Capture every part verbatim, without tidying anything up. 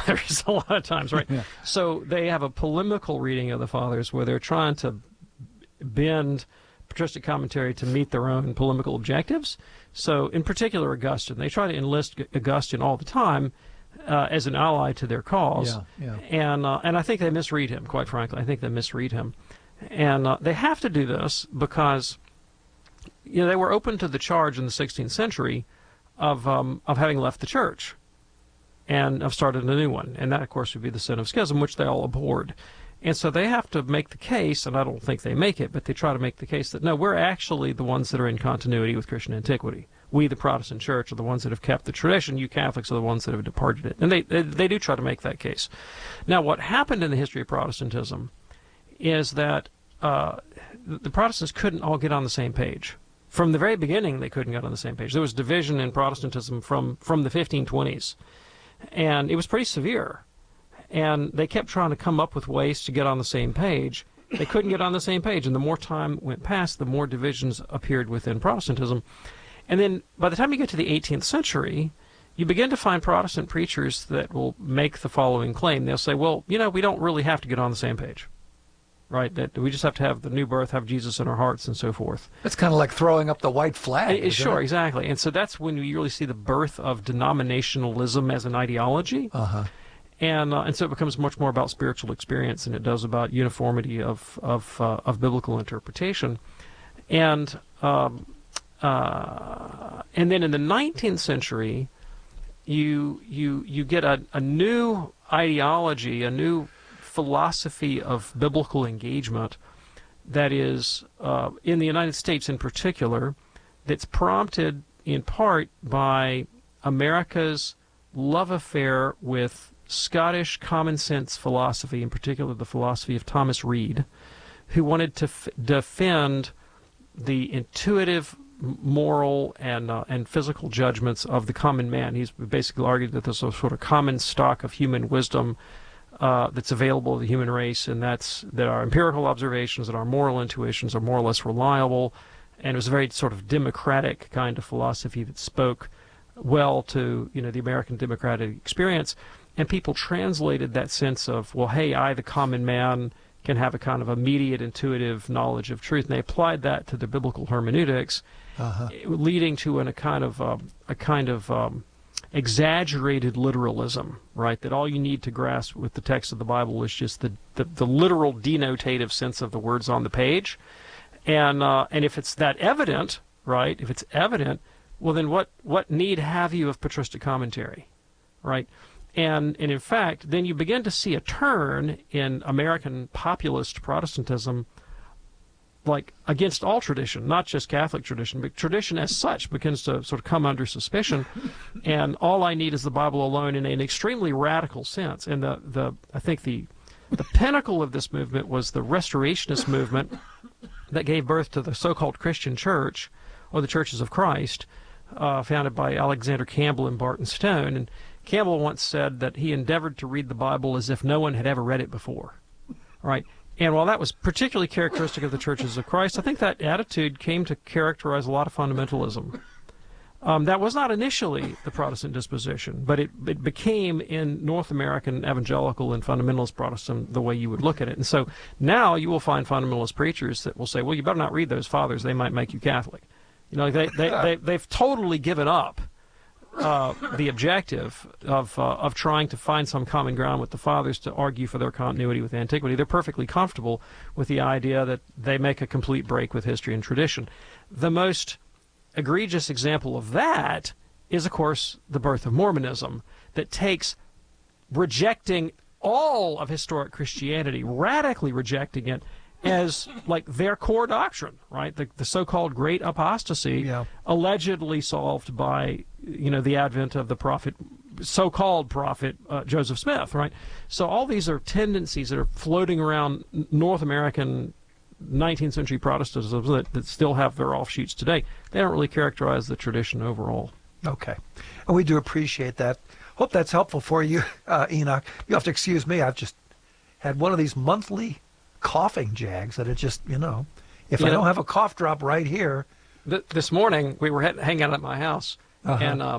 fathers a lot of times, right? Yeah. So they have a polemical reading of the fathers where they're trying to bend patristic commentary to meet their own polemical objectives. So in particular, Augustine, they try to enlist Augustine all the time uh, as an ally to their cause. Yeah, yeah. And, uh, and I think they misread him, quite frankly. I think they misread him. And uh, they have to do this because, you know, they were open to the charge in the sixteenth century of um, of having left the church and of started a new one. And that, of course, would be the sin of schism, which they all abhorred. And so they have to make the case, and I don't think they make it, but they try to make the case that, no, we're actually the ones that are in continuity with Christian antiquity. We, the Protestant church, are the ones that have kept the tradition. You Catholics are the ones that have departed it. And they, they, they do try to make that case. Now, what happened in the history of Protestantism is that uh, the Protestants couldn't all get on the same page. From the very beginning, they couldn't get on the same page. There was division in Protestantism from, from the fifteen twenties, and it was pretty severe. And they kept trying to come up with ways to get on the same page. They couldn't get on the same page, and the more time went past, the more divisions appeared within Protestantism. And then by the time you get to the eighteenth century, you begin to find Protestant preachers that will make the following claim. They'll say, well, you know, we don't really have to get on the same page. Right, that we just have to have the new birth, have Jesus in our hearts, and so forth. It's kind of like throwing up the white flag. It, sure, it? exactly. And so that's when you really see the birth of denominationalism as an ideology. Uh-huh. And uh, and so it becomes much more about spiritual experience than it does about uniformity of of uh, of biblical interpretation. And um, uh, and then in the nineteenth century, you you you get a, a new ideology, a new philosophy of biblical engagement that is, uh, in the United States in particular, that's prompted in part by America's love affair with Scottish common sense philosophy, in particular the philosophy of Thomas Reid, who wanted to f defend the intuitive, moral, and uh, and physical judgments of the common man. He's basically argued that there's a sort of common stock of human wisdom Uh, that's available to the human race, and that's that our empirical observations, that our moral intuitions are more or less reliable, and it was a very sort of democratic kind of philosophy that spoke well to, you know, the American democratic experience, and people translated that sense of, well, hey, I, the common man, can have a kind of immediate intuitive knowledge of truth, and they applied that to the biblical hermeneutics, uh-huh. leading to an, a kind of um, a kind of um, exaggerated literalism, right? That all you need to grasp with the text of the Bible is just the, the, the literal denotative sense of the words on the page. And uh, and if it's that evident, right, if it's evident, well then what, what need have you of patristic commentary, right? And, and in fact, then you begin to see a turn in American populist Protestantism, like against all tradition, not just Catholic tradition, but tradition as such begins to sort of come under suspicion. And all I need is the Bible alone in an extremely radical sense. And the, the I think the, the pinnacle of this movement was the Restorationist movement that gave birth to the so-called Christian Church, or the Churches of Christ, uh, founded by Alexander Campbell and Barton Stone. And Campbell once said that he endeavored to read the Bible as if no one had ever read it before, right? And while that was particularly characteristic of the Churches of Christ, I think that attitude came to characterize a lot of fundamentalism. Um, that was not initially the Protestant disposition, but it, it became in North American evangelical and fundamentalist Protestant the way you would look at it. And so now you will find fundamentalist preachers that will say, well, you better not read those fathers. They might make you Catholic. You know, they, they, they, they've totally given up Uh, the objective of uh, of trying to find some common ground with the fathers to argue for their continuity with antiquity. They're perfectly comfortable with the idea that they make a complete break with history and tradition. The most egregious example of that is, of course, the birth of Mormonism, that takes rejecting all of historic Christianity, radically rejecting it, as like their core doctrine, right? The, the so-called great apostasy, yeah. allegedly solved by, you know, the advent of the prophet, so-called prophet uh, Joseph Smith, right? So all these are tendencies that are floating around North American nineteenth century Protestantism that, that still have their offshoots today. They don't really characterize the tradition overall. Okay. And we do appreciate that. Hope that's helpful for you, uh, Enoch. You have to excuse me. I've just had one of these monthly coughing jags that it just, you know, if you I know, don't have a cough drop right here. Th this morning we were hanging out at my house, uh-huh. and um,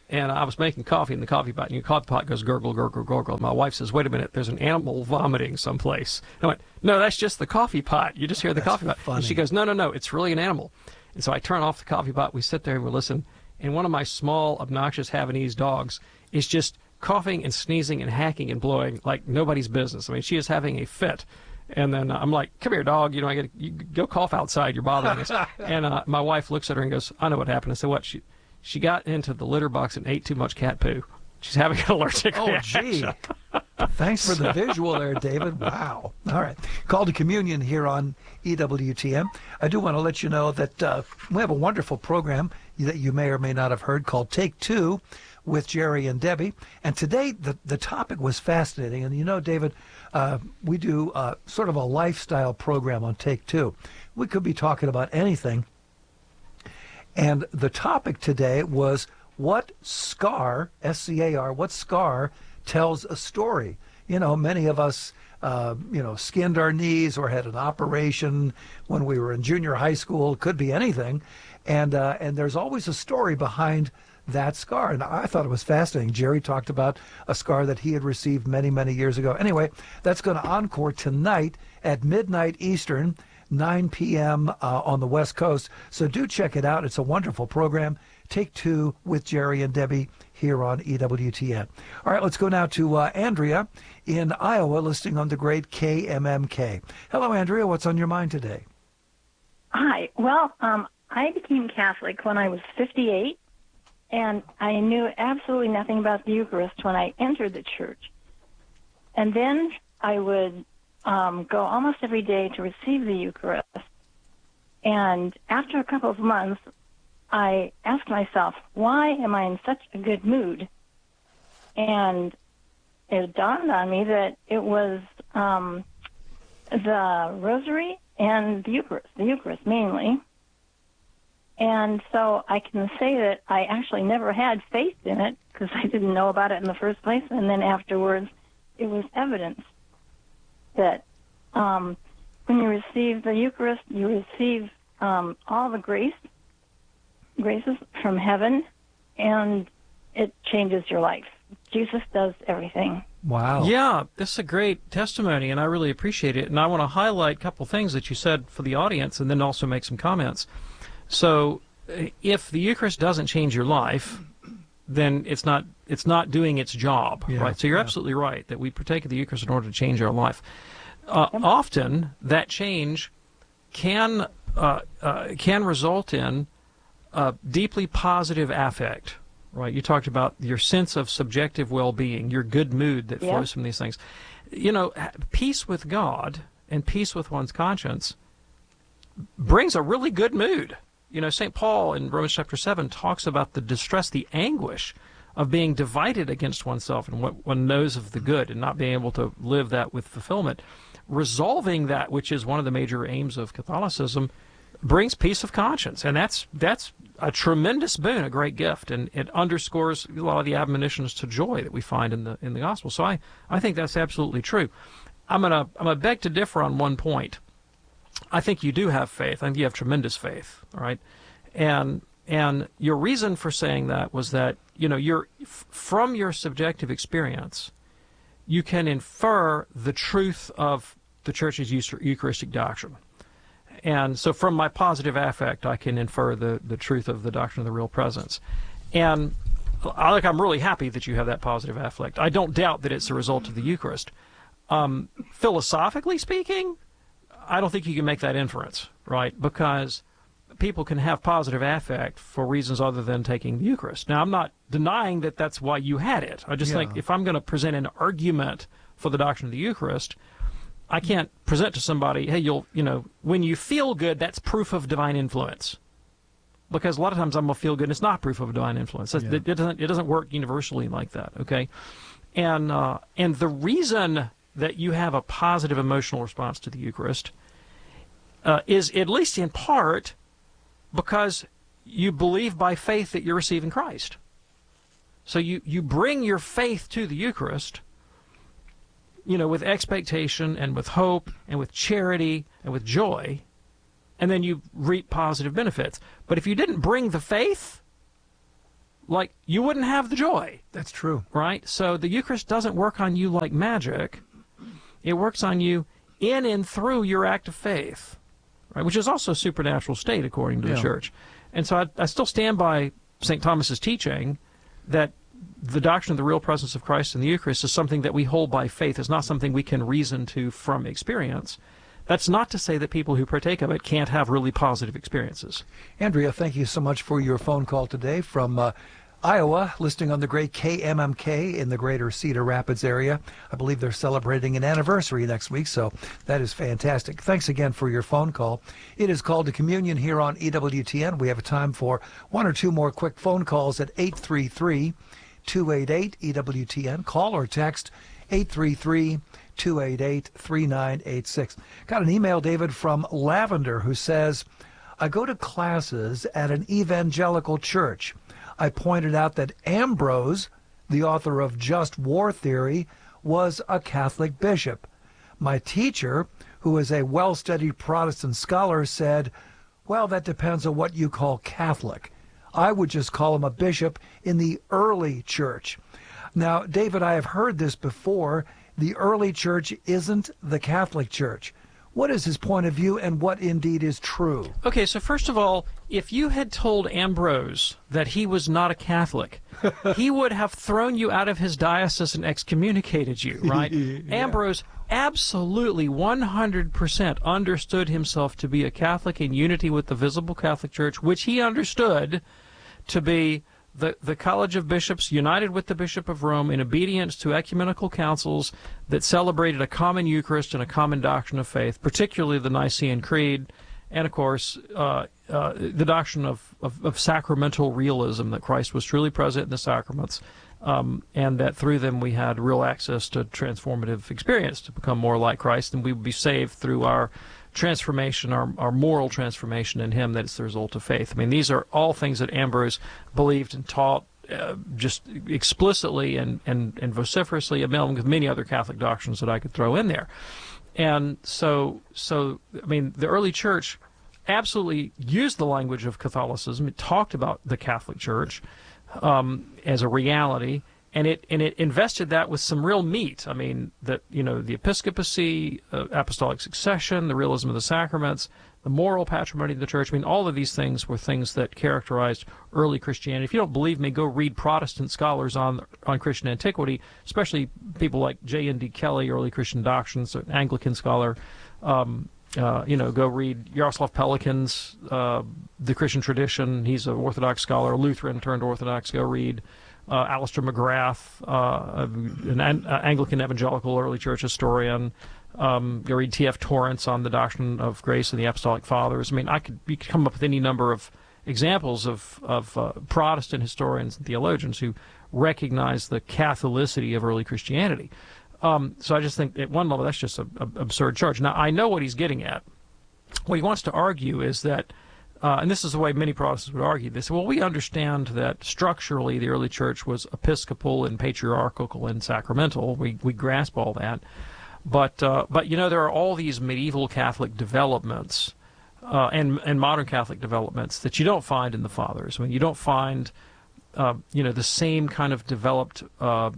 and I was making coffee in the coffee pot, and your coffee pot goes gurgle, gurgle, gurgle. My wife says, wait a minute, there's an animal vomiting someplace. And I went, no, that's just the coffee pot. You just hear the That's coffee pot. funny. And she goes, no, no, no, it's really an animal. And so I turn off the coffee pot, we sit there and we listen, and one of my small, obnoxious Havanese dogs is just coughing and sneezing and hacking and blowing like nobody's business. I mean, she is having a fit. And then uh, I'm like, come here, dog. You know, I get you go cough outside. You're bothering us. And uh, my wife looks at her and goes, I know what happened. I said, what? She she got into the litter box and ate too much cat poo. She's having an allergic Oh, reaction. gee. Thanks for the visual there, David. Wow. All right. Call to Communion here on E W T M. I do want to let you know that uh, we have a wonderful program that you may or may not have heard called Take Two with Jerry and Debbie. And today the, the topic was fascinating. And you know, David, uh, we do uh, sort of a lifestyle program on Take Two. We could be talking about anything. And the topic today was what scar, S C A R, what scar tells a story. You know, many of us, uh, you know, skinned our knees or had an operation when we were in junior high school. It could be anything. And, uh, and there's always a story behind that scar. And I thought it was fascinating. Jerry talked about a scar that he had received many, many years ago. Anyway, that's going to encore tonight at midnight Eastern, nine p.m. Uh, on the West Coast. So do check it out. It's a wonderful program. Take Two with Jerry and Debbie here on E W T N. All right, let's go now to uh, Andrea in Iowa, listening on the great K M M K. Hello, Andrea. What's on your mind today? Hi. Well, um, I became Catholic when I was fifty-eight, and I knew absolutely nothing about the Eucharist when I entered the church. And then I would um, go almost every day to receive the Eucharist. And after a couple of months, I asked myself, why am I in such a good mood? And it dawned on me that it was um, the Rosary and the Eucharist, the Eucharist mainly. And so I can say that I actually never had faith in it because I didn't know about it in the first place. And then afterwards, it was evidence that um, when you receive the Eucharist, you receive um, all the grace, graces from heaven, and it changes your life. Jesus does everything. Wow. Yeah, this is a great testimony, and I really appreciate it. And I want to highlight a couple things that you said for the audience and then also make some comments. So if the Eucharist doesn't change your life, then it's not it's not doing its job, Yeah, right? So you're yeah. absolutely right that we partake of the Eucharist in order to change our life. Uh, often that change can uh, uh, can result in a deeply positive affect, right? You talked about your sense of subjective well-being, your good mood that Yeah. flows from these things. You know, peace with God and peace with one's conscience brings a really good mood. You know, Saint Paul in Romans chapter seven talks about the distress, the anguish of being divided against oneself and what one knows of the good and not being able to live that with fulfillment. Resolving that, which is one of the major aims of Catholicism, brings peace of conscience. And that's that's a tremendous boon, a great gift. And it underscores a lot of the admonitions to joy that we find in the in the gospel. So I, I think that's absolutely true. I'm gonna I'm gonna beg to differ on one point. I think you do have faith. I think you have tremendous faith, all right? And and your reason for saying that was that, you know, you're f- from your subjective experience, you can infer the truth of the Church's Eucharistic doctrine. And so from my positive affect, I can infer the, the truth of the doctrine of the real presence. And I, like, I'm really happy that you have that positive affect. I don't doubt that it's a result of the Eucharist. Um, philosophically speaking, I don't think you can make that inference, right? Because people can have positive affect for reasons other than taking the Eucharist. Now, I'm not denying that that's why you had it. I just Yeah. think if I'm going to present an argument for the doctrine of the Eucharist, I can't present to somebody, hey, you'll, you know, when you feel good, that's proof of divine influence. Because a lot of times I'm going to feel good, and it's not proof of divine influence. It, Yeah. it doesn't, it doesn't work universally like that, okay? And, uh, and the reason that you have a positive emotional response to the Eucharist uh, is, at least in part, because you believe by faith that you're receiving Christ. So you, you bring your faith to the Eucharist, you know, with expectation and with hope and with charity and with joy, and then you reap positive benefits. But if you didn't bring the faith, like you wouldn't have the joy. That's true. Right? So the Eucharist doesn't work on you like magic. It works on you in and through your act of faith, right? Which is also a supernatural state according to the Yeah. Church. And so I, I still stand by Saint Thomas's teaching that the doctrine of the real presence of Christ in the Eucharist is something that we hold by faith. It's not something we can reason to from experience. That's not to say that people who partake of it can't have really positive experiences. Andrea, thank you so much for your phone call today from uh, Iowa, listening on the great K M M K in the greater Cedar Rapids area. I believe they're celebrating an anniversary next week, so that is fantastic. Thanks again for your phone call. It is Called to Communion here on E W T N. We have a time for one or two more quick phone calls at eight three three, two eight eight, E W T N. Call or text eight three three, two eight eight, three nine eight six. Got an email, David, from Lavender, who says, I go to classes at an evangelical church. I pointed out that Ambrose, the author of Just War Theory, was a Catholic bishop. My teacher, who is a well-studied Protestant scholar, said, well, that depends on what you call Catholic. I would just call him a bishop in the early church. Now, David, I have heard this before. The early church isn't the Catholic Church. What is his point of view, and what indeed is true? Okay, so first of all, if you had told Ambrose that he was not a Catholic, he would have thrown you out of his diocese and excommunicated you, right? Yeah. Ambrose absolutely one hundred percent understood himself to be a Catholic in unity with the visible Catholic Church, which he understood to be the, the College of Bishops united with the Bishop of Rome in obedience to ecumenical councils that celebrated a common Eucharist and a common doctrine of faith, particularly the Nicene Creed, and, of course, uh, uh, the doctrine of, of, of sacramental realism, that Christ was truly present in the sacraments, um, and that through them we had real access to transformative experience to become more like Christ, and we would be saved through our transformation, our, our moral transformation in him, that it's the result of faith. I mean, these are all things that Ambrose believed and taught uh, just explicitly and, and, and vociferously, along with many other Catholic doctrines that I could throw in there. And so, so I mean, the early church absolutely used the language of Catholicism. It talked about the Catholic Church um, as a reality, and it and it invested that with some real meat. I mean, that you know, the episcopacy, uh, apostolic succession, the realism of the sacraments, the moral patrimony of the Church. I mean, all of these things were things that characterized early Christianity. If you don't believe me, go read Protestant scholars on on Christian antiquity, especially people like J N D Kelly, Early Christian Doctrines, an Anglican scholar. Um, uh, you know, go read Yaroslav Pelikan's uh, The Christian Tradition. He's an Orthodox scholar, Lutheran turned Orthodox. Go read uh, Alistair McGrath, uh, an, an Anglican evangelical early church historian. Um, go read T F Torrance on the doctrine of grace and the Apostolic Fathers. I mean, I could, you could come up with any number of examples of, of uh, Protestant historians and theologians who recognize the Catholicity of early Christianity. Um, so I just think at one level that's just an absurd charge. Now, I know what he's getting at. What he wants to argue is that, uh, and this is the way many Protestants would argue this, well, we understand that structurally the early church was episcopal and patriarchal and sacramental. We, we grasp all that. But, uh, but you know, there are all these medieval Catholic developments uh, and, and modern Catholic developments that you don't find in the Fathers. I mean, you don't find, uh, you know, the same kind of developed uh,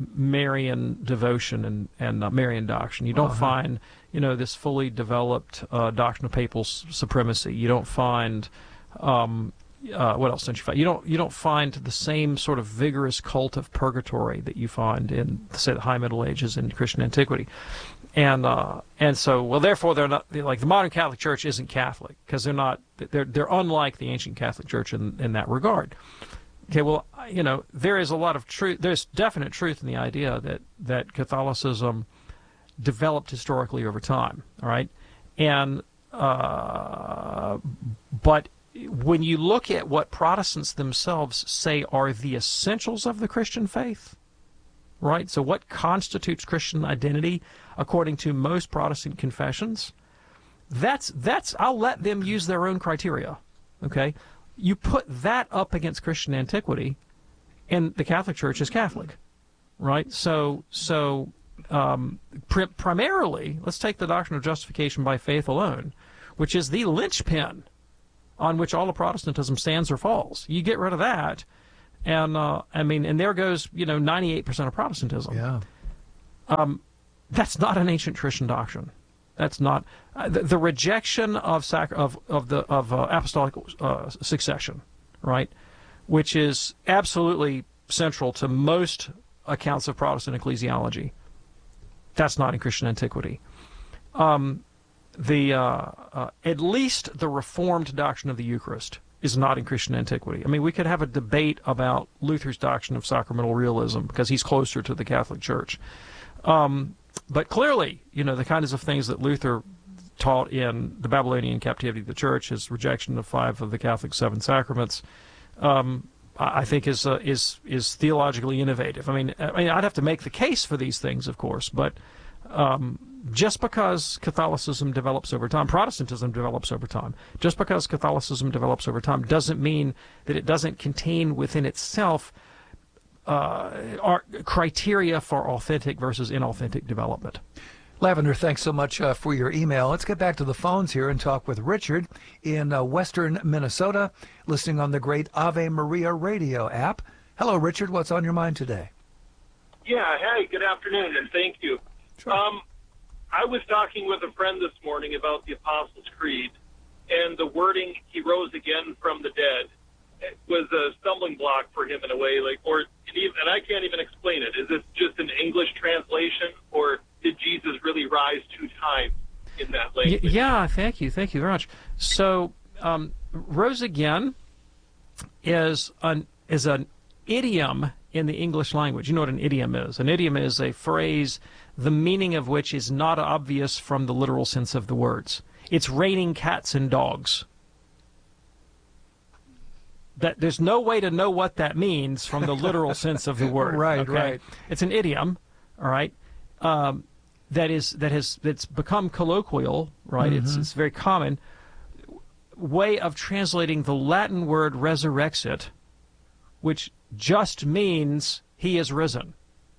Marian devotion and, and uh, Marian doctrine. You don't uh-huh. find, you know, this fully developed uh, doctrine of papal supremacy. You don't find, um, uh, what else don't you find? You don't, you don't find the same sort of vigorous cult of purgatory that you find in, say, the High Middle Ages and Christian antiquity. And uh, and so, well, therefore, they're not, like, the modern Catholic Church isn't Catholic because they're not, they're, they're unlike the ancient Catholic Church in, in that regard. Okay, well, you know, there is a lot of truth, there's definite truth in the idea that, that Catholicism developed historically over time, all right? And, uh, but when you look at what Protestants themselves say are the essentials of the Christian faith, right? So what constitutes Christian identity according to most Protestant confessions, that's, that's, I'll let them use their own criteria, okay? You put that up against Christian antiquity, and the Catholic Church is Catholic, right? So, so um, pr primarily, let's take the doctrine of justification by faith alone, which is the linchpin on which all of Protestantism stands or falls. You get rid of that, And uh, I mean, and there goes, you know, ninety-eight percent of Protestantism. Yeah. Um, that's not an ancient Christian doctrine. That's not uh, the, the rejection of sac- of of the of uh, apostolic uh, succession, right? Which is absolutely central to most accounts of Protestant ecclesiology. That's not in Christian antiquity. Um, the uh, uh, at least the Reformed doctrine of the Eucharist is not in Christian antiquity. I mean, we could have a debate about Luther's doctrine of sacramental realism because he's closer to the Catholic Church. Um, but clearly, you know, the kinds of things that Luther taught in the Babylonian captivity of the Church, his rejection of five of the Catholic seven sacraments, um, I think is uh, is is theologically innovative. I mean, I mean, I'd have to make the case for these things, of course, but um, just because Catholicism develops over time, Protestantism develops over time, just because Catholicism develops over time doesn't mean that it doesn't contain within itself uh, our criteria for authentic versus inauthentic development. Lavender, thanks so much uh, for your email. Let's get back to the phones here and talk with Richard in uh, western Minnesota, listening on the great Ave Maria radio app. Hello, Richard. What's on your mind today? Yeah, hey, good afternoon, and thank you. Sure. Um, I was talking with a friend this morning about the Apostles' Creed, and the wording, he rose again from the dead, was a stumbling block for him in a way, like, or, and I can't even explain it. Is this just an English translation, or did Jesus really rise two times in that language? Y- yeah, thank you. Thank you very much. So, um, rose again is an, is an idiom in the English language. You know what an idiom is? An idiom is a phrase, the meaning of which is not obvious from the literal sense of the words. It's raining cats and dogs. That there's no way to know what that means from the literal sense of the word. Right, okay? right. It's an idiom, all right, um, that is that has that's become colloquial, right? Mm-hmm. It's it's very common way of translating the Latin word resurrexit, which just means he is risen,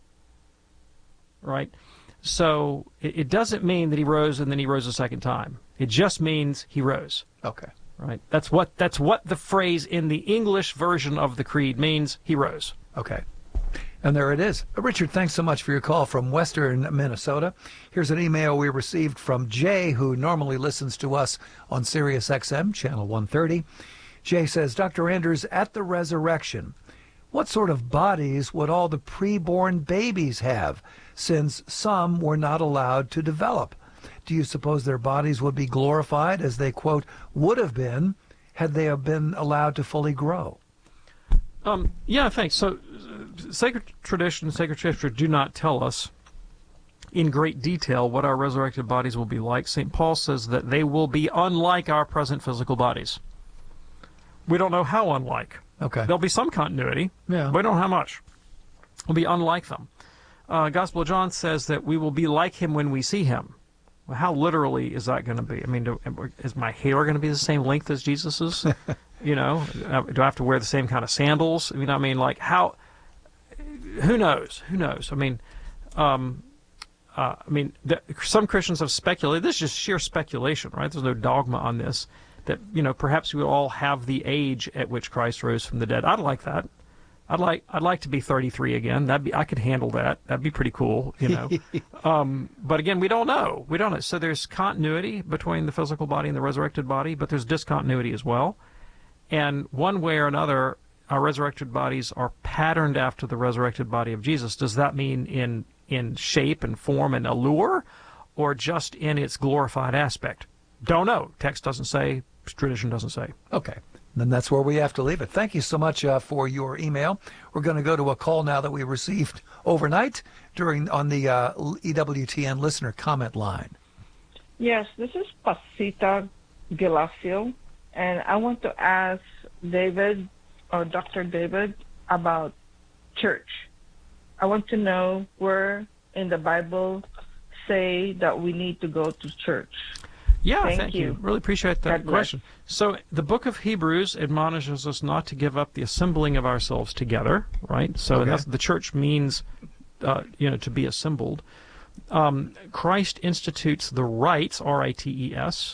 right? So it, it doesn't mean that he rose and then he rose a second time. It just means he rose. Okay. Right. That's what that's what the phrase in the English version of the creed means. He rose. Okay. And there it is. Richard, thanks so much for your call from western Minnesota. Here's an email we received from Jay, who normally listens to us on Sirius X M, channel one thirty. Jay says, Doctor Anders, at the resurrection, what sort of bodies would all the preborn babies have, since some were not allowed to develop? Do you suppose their bodies would be glorified as they, quote, would have been had they have been allowed to fully grow? Um, yeah, thanks. So uh, sacred tradition, sacred scripture do not tell us in great detail what our resurrected bodies will be like. Saint Paul says that they will be unlike our present physical bodies. We don't know how unlike. Okay. There'll be some continuity. Yeah. We don't know how much. We'll be unlike them. Uh, Gospel of John says that we will be like him when we see him. Well, how literally is that going to be? I mean, do, is my hair going to be the same length as Jesus's? You know, do I have to wear the same kind of sandals? I mean, I mean, like how? Who knows? Who knows? I mean, um, uh, I mean, the, some Christians have speculated. This is just sheer speculation, right? There's no dogma on this. That, you know, perhaps we will all have the age at which Christ rose from the dead. I'd like that. I'd like I'd like to be thirty-three again. That'd be I could handle that. That'd be pretty cool, you know. um, but again, we don't know. We don't know. So there's continuity between the physical body and the resurrected body, but there's discontinuity as well. And one way or another, our resurrected bodies are patterned after the resurrected body of Jesus. Does that mean in in shape and form and allure, or just in its glorified aspect? Don't know. Text doesn't say. Tradition doesn't say. Okay. Then that's where we have to leave it. Thank you so much uh, for your email. We're going to go to a call now that we received overnight during on the uh, E W T N listener comment line. Yes, this is Pasita Galacio, and I want to ask David or Doctor David about church. I want to know where in the Bible say that we need to go to church. Yeah, thank, thank you. you. Really appreciate that God question. bless. So the book of Hebrews admonishes us not to give up the assembling of ourselves together, right? So Okay. that's, the church means, uh, you know, to be assembled. Um, Christ institutes the rites, R I T E S,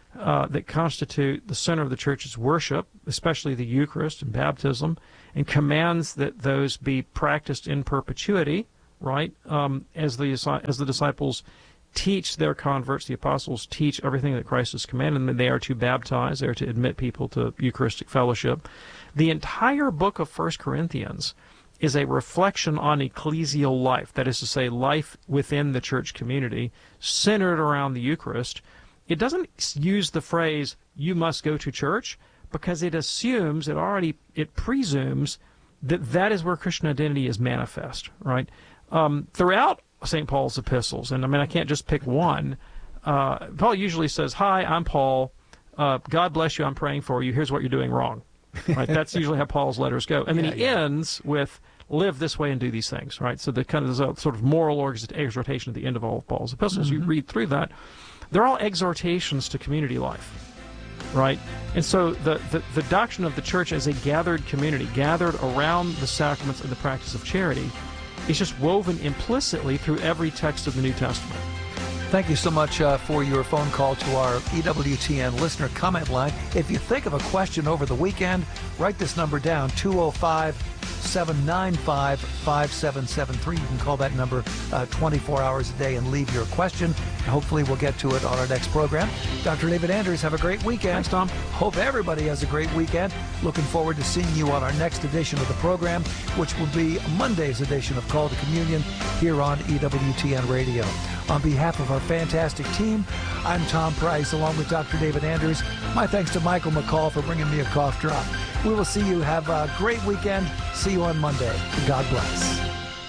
uh, that constitute the center of the church's worship, especially the Eucharist and baptism, and commands that those be practiced in perpetuity, right? Um, as the as the disciples teach their converts, the apostles teach everything that Christ has commanded them. They are to baptize, they are to admit people to Eucharistic fellowship. The entire book of First Corinthians is a reflection on ecclesial life, that is to say, life within the church community, centered around the Eucharist. It doesn't use the phrase, you must go to church, because it assumes, it already, it presumes that that is where Christian identity is manifest, right? Um, throughout Saint Paul's epistles, and I mean, I can't just pick one, uh, Paul usually says, hi, I'm Paul, uh, God bless you, I'm praying for you, here's what you're doing wrong. Right? That's usually how Paul's letters go. And then yeah, he yeah. ends with, live this way and do these things, right? So the kind of there's a sort of moral exhortation at the end of all of Paul's epistles. Mm-hmm. You read through that, they're all exhortations to community life, right? And so the, the, the doctrine of the church as a gathered community, gathered around the sacraments and the practice of charity, is just woven implicitly through every text of the New Testament. Thank you so much uh, for your phone call to our E W T N listener comment line. If you think of a question over the weekend, write this number down, two oh five, seven nine five, five seven seven three. You can call that number uh, twenty-four hours a day and leave your question. Hopefully we'll get to it on our next program. Doctor David Anders, have a great weekend. Thanks, Tom. Hope everybody has a great weekend. Looking forward to seeing you on our next edition of the program, which will be Monday's edition of Call to Communion here on E W T N Radio. On behalf of our fantastic team, I'm Tom Price, along with Doctor David Anders. My thanks to Michael McCall for bringing me a cough drop. We will see you. Have a great weekend. See you on Monday. God bless.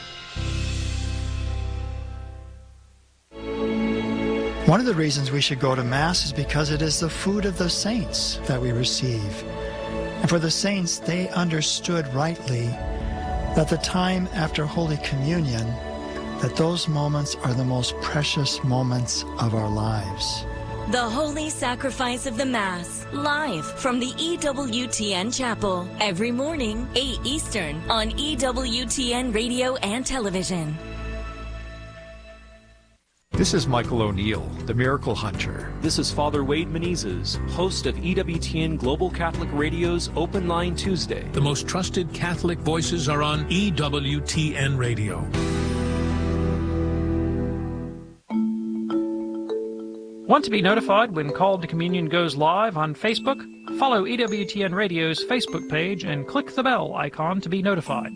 One of the reasons we should go to Mass is because it is the food of the saints that we receive. And for the saints, they understood rightly that the time after Holy Communion, that those moments are the most precious moments of our lives. The Holy Sacrifice of the Mass, live from the E W T N Chapel, every morning, eight Eastern, on E W T N Radio and Television. This is Michael O'Neill, the Miracle Hunter. This is Father Wade Menezes, host of E W T N Global Catholic Radio's Open Line Tuesday. The most trusted Catholic voices are on E W T N Radio. Want to be notified when Called to Communion goes live on Facebook? Follow E W T N Radio's Facebook page and click the bell icon to be notified.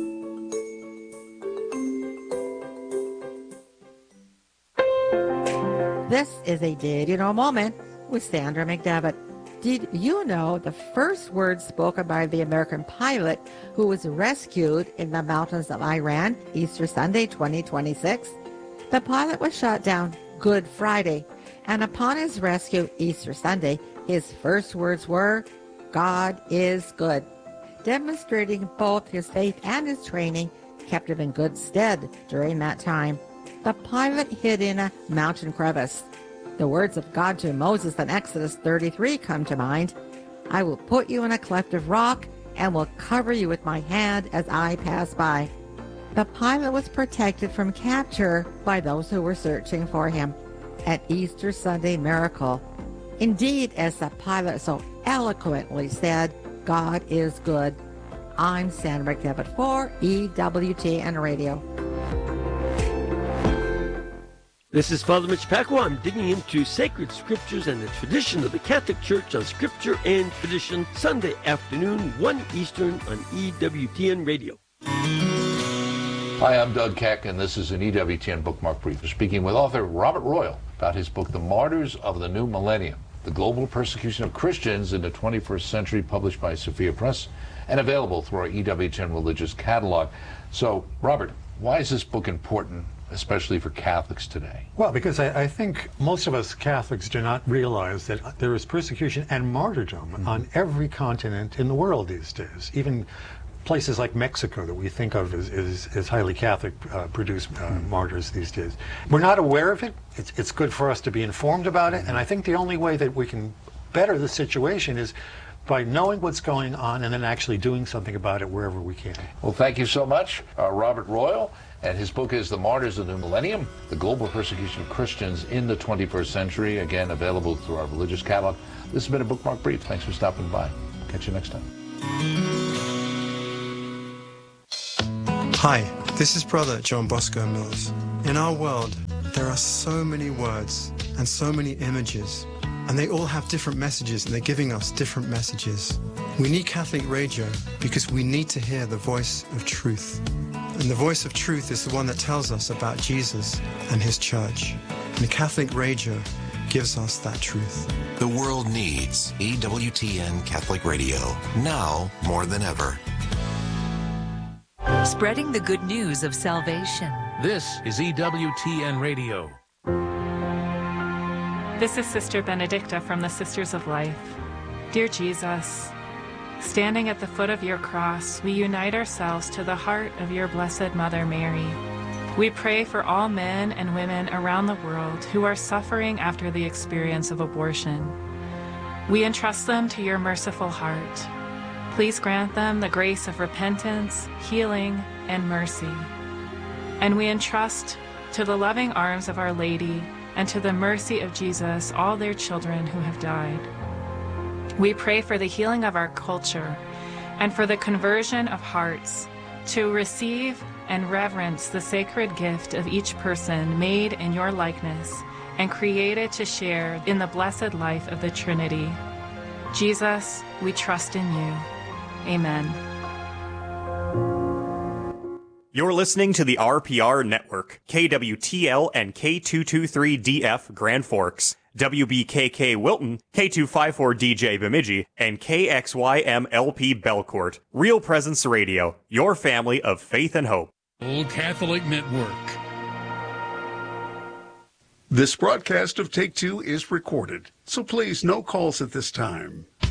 This is a Did You Know moment with Sandra McDevitt. Did you know the first words spoken by the American pilot who was rescued in the mountains of Iran, Easter Sunday twenty twenty-six? The pilot was shot down Good Friday, and upon his rescue Easter Sunday, his first words were, God is good. Demonstrating both his faith and his training kept him in good stead during that time. The pilot hid in a mountain crevice. The words of God to Moses in Exodus thirty-three come to mind. I will put you in a cleft of rock and will cover you with my hand as I pass by. The pilot was protected from capture by those who were searching for him. An Easter Sunday miracle. Indeed, as the pilot so eloquently said, God is good. I'm Sandra McDevitt for E W T N Radio. This is Father Mitch Pacwa. Digging into sacred scriptures and the tradition of the Catholic Church on Scripture and Tradition, Sunday afternoon, one Eastern on E W T N Radio. Hi, I'm Doug Keck, and this is an E W T N Bookmark Brief. We're speaking with author Robert Royal about his book, The Martyrs of the New Millennium, The Global Persecution of Christians in the twenty-first Century, published by Sophia Press, and available through our E W T N Religious Catalog. So, Robert, why is this book important, especially for Catholics today? Well, because I, I think most of us Catholics do not realize that there is persecution and martyrdom mm-hmm. on every continent in the world these days. Even places like Mexico that we think of as, as, as highly Catholic uh, produce uh, mm-hmm. martyrs these days. We're not aware of it. It's, it's good for us to be informed about it. And I think the only way that we can better the situation is by knowing what's going on and then actually doing something about it wherever we can. Well, thank you so much, uh, Robert Royal. And his book is The Martyrs of the New Millennium, The Global Persecution of Christians in the twenty-first Century. Again, available through our religious catalog. This has been a Bookmark Brief. Thanks for stopping by. Catch you next time. Hi, this is Brother John Bosco Mills. In our world, there are so many words and so many images, and they all have different messages, and they're giving us different messages. We need Catholic radio because we need to hear the voice of truth. And the voice of truth is the one that tells us about Jesus and his church. And Catholic radio gives us that truth. The world needs E W T N Catholic Radio, now more than ever. Spreading the good news of salvation. This is E W T N Radio. This is Sister Benedicta from the Sisters of Life. Dear Jesus, standing at the foot of your cross, we unite ourselves to the heart of your Blessed Mother Mary. We pray for all men and women around the world who are suffering after the experience of abortion. We entrust them to your merciful heart. Please grant them the grace of repentance, healing, and mercy. And we entrust to the loving arms of Our Lady and to the mercy of Jesus all their children who have died. We pray for the healing of our culture and for the conversion of hearts to receive and reverence the sacred gift of each person made in your likeness and created to share in the blessed life of the Trinity. Jesus, we trust in you. Amen. You're listening to the R P R Network, K W T L and K two twenty-three D F Grand Forks, W B K K Wilton, K two fifty-four D J Bemidji, and K X Y M L P Belcourt. Real Presence Radio, your family of faith and hope. Old Catholic Network. This broadcast of Take Two is recorded, so please no calls at this time.